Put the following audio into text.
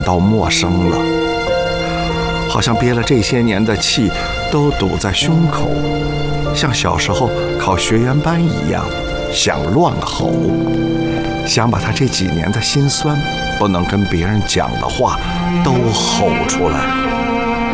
到陌生了，好像憋了这些年的气都堵在胸口，像小时候考学员班一样，想乱吼，想把他这几年的辛酸不能跟别人讲的话都吼出来。